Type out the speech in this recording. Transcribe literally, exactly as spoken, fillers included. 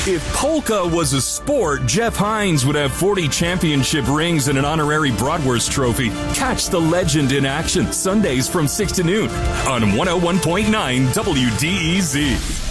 If polka was a sport, Jeff Hines would have forty championship rings and an honorary Bratwurst trophy. Catch the legend in action Sundays from six to noon on one oh one point nine W D E Z.